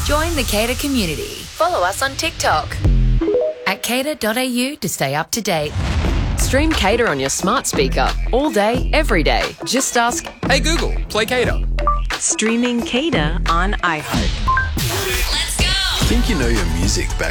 Join the Cater community. Follow us on TikTok at cater.au to stay up to date. Stream Cater on your smart speaker all day, every day. Just ask, Hey Google, play Cater. Streaming Cater on iHeart. Let's go! Think you know your music back